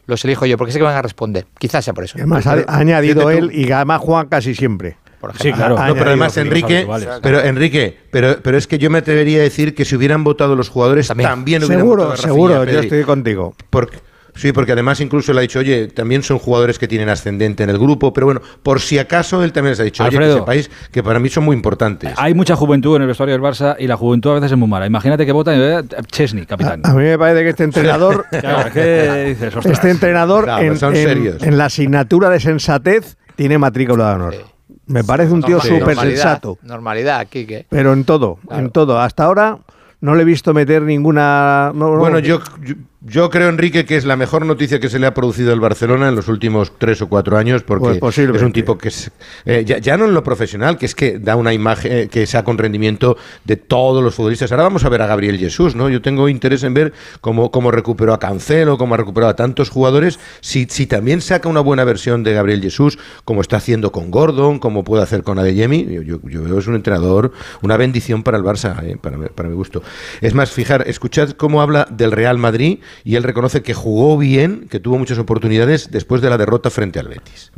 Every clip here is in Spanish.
los elijo yo, porque sé que van a responder. Quizás sea por eso. Además, ha añadido él y además juegan casi siempre. Sí, claro. No, pero además, Enrique, pero es que yo me atrevería a decir que si hubieran votado los jugadores también hubieran votado a Rafinha. Seguro, yo estoy contigo. Porque además incluso le ha dicho, oye, también son jugadores que tienen ascendente en el grupo, pero bueno, por si acaso él también les ha dicho, Alfredo, oye, que sepáis que para mí son muy importantes. Hay mucha juventud en el vestuario del Barça y la juventud a veces es muy mala. Imagínate que vota Chesney, capitán. A mí me parece que este entrenador, claro, ¿qué dices? este entrenador son serios. en la asignatura de sensatez tiene matrícula de honor. Me parece un tío súper sensato. Normalidad, Quique. Pero en todo, en todo. Hasta ahora no le he visto meter ninguna... Bueno, yo creo, Enrique, que es la mejor noticia que se le ha producido al Barcelona en los últimos 3 o 4 años, porque es un tipo que es, ya no en lo profesional, que es que da una imagen que saca un rendimiento de todos los futbolistas. Ahora vamos a ver a Gabriel Jesús, ¿no? Yo tengo interés en ver cómo recuperó a Cancelo, cómo ha recuperado a tantos jugadores, si también saca una buena versión de Gabriel Jesús, como está haciendo con Gordon, como puede hacer con Adeyemi. Yo veo es un entrenador, una bendición para el Barça, para mi gusto. Es más, escuchad cómo habla del Real Madrid, y él reconoce que jugó bien, que tuvo muchas oportunidades después de la derrota frente al Betis.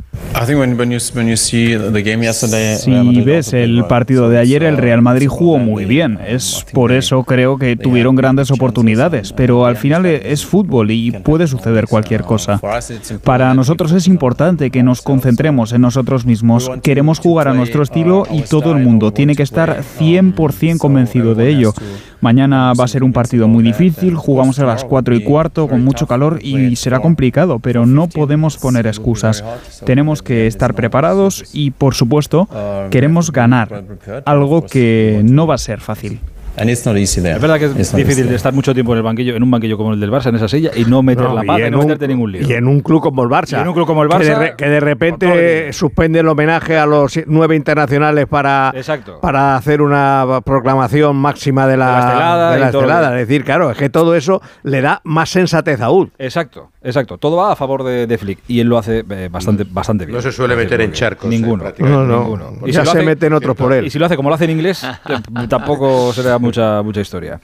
Si ves el partido de ayer, el Real Madrid jugó muy bien. Es por eso creo que tuvieron grandes oportunidades, pero al final es fútbol y puede suceder cualquier cosa. Para nosotros es importante que nos concentremos en nosotros mismos. Queremos jugar a nuestro estilo y todo el mundo tiene que estar 100% convencido de ello. Mañana va a ser un partido muy difícil, jugamos a las 4:15 con mucho calor y será complicado, pero no podemos poner excusas. Tenemos que estar preparados y, por supuesto, queremos ganar, algo que no va a ser fácil. Es verdad que es difícil de estar mucho tiempo en un banquillo como el del Barça, en esa silla, y no meter la pata y no meterte ningún lío. Y en un club como el Barça. Que de repente suspende el homenaje a los 9 internacionales para hacer una proclamación máxima de la estelada. Es decir, claro, es que todo eso le da más sensatez aún. Exacto. Todo va a favor de Flick y él lo hace bastante bien. No se suele meter en charcos. Ninguno. Y ya se meten otros por él. Y si lo hace como lo hace en inglés, tampoco será mucha historia.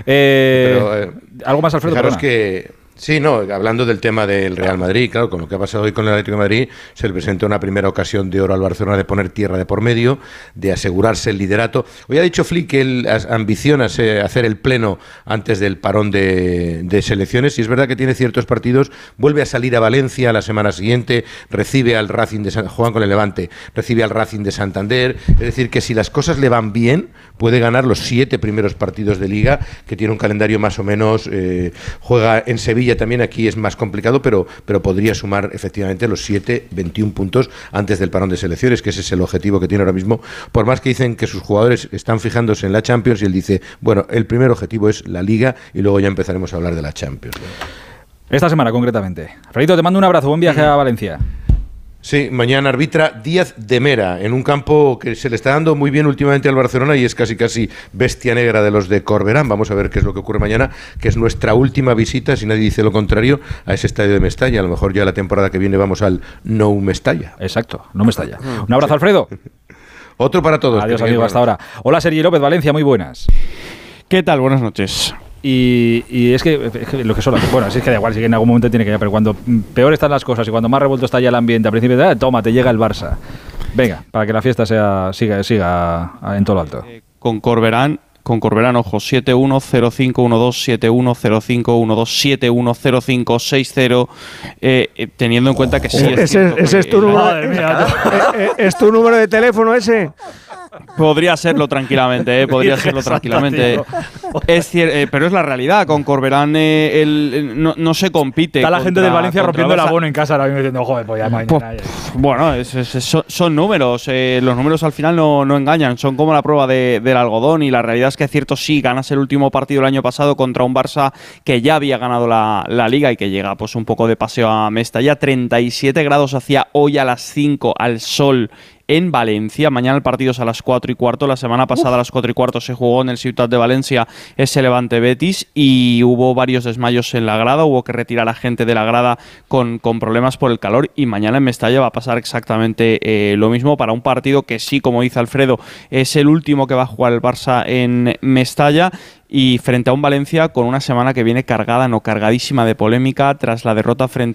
¿Algo más, Alfredo? Fijaros que... Sí, hablando del tema del Real Madrid, claro, con lo que ha pasado hoy con el Atlético de Madrid, se le presentó una primera ocasión de oro al Barcelona de poner tierra de por medio, de asegurarse el liderato. Hoy ha dicho Flick que él ambiciona hacer el pleno antes del parón de selecciones, y es verdad que tiene ciertos partidos, vuelve a salir a Valencia la semana siguiente, recibe al Racing juegan con el Levante, recibe al Racing de Santander, es decir, que si las cosas le van bien, puede ganar los 7 primeros partidos de Liga, que tiene un calendario más o menos, juega en Sevilla también, aquí es más complicado, pero podría sumar efectivamente los 21 puntos antes del parón de selecciones, que ese es el objetivo que tiene ahora mismo, por más que dicen que sus jugadores están fijándose en la Champions, y él dice, bueno, el primer objetivo es la Liga y luego ya empezaremos a hablar de la Champions. Esta semana concretamente. Alfredito, te mando un abrazo, buen viaje a Valencia. Sí, mañana arbitra Díaz de Mera, en un campo que se le está dando muy bien últimamente al Barcelona y es casi bestia negra de los de Corberán. Vamos a ver qué es lo que ocurre mañana, que es nuestra última visita, si nadie dice lo contrario, a ese estadio de Mestalla. A lo mejor ya la temporada que viene vamos al Nou Mestalla. Exacto, Nou Mestalla. Un abrazo, Alfredo. Otro para todos. Adiós, amigo, hasta ahora. Hola, Sergi López, Valencia, muy buenas. ¿Qué tal? Buenas noches. Y es que lo que son, bueno, es que da igual, sí que en algún momento tiene que ir, pero cuando peor están las cosas y cuando más revuelto está ya el ambiente, al principio toma, te llega el Barça. Venga, para que la fiesta siga en todo lo alto. Con Corberán, ojo, 710512, 710512, 710560, teniendo en cuenta que sí es cierto. ¿Ese es tu número? ¿Es tu número de teléfono ese? Podría serlo tranquilamente, Es pero es la realidad. Con Corberán no se compite. Está la gente del Valencia rompiendo el abono en casa ahora mismo diciendo, joder, pues ya mañana. Bueno, son números. Los números al final no engañan. Son como la prueba del algodón. Y la realidad es que es cierto, sí, ganas el último partido el año pasado contra un Barça que ya había ganado la Liga y que llega pues un poco de paseo a Mestalla. 37 grados hacía hoy a las 5 al sol en Valencia. Mañana el partido es a las 4:15. La semana pasada a las 4:15 se jugó en el Ciutat de Valencia ese Levante Betis y hubo varios desmayos en la grada. Hubo que retirar a gente de la grada con problemas por el calor, y mañana en Mestalla va a pasar exactamente lo mismo para un partido que sí, como dice Alfredo, es el último que va a jugar el Barça en Mestalla, y frente a un Valencia con una semana que viene cargadísima de polémica tras la derrota frente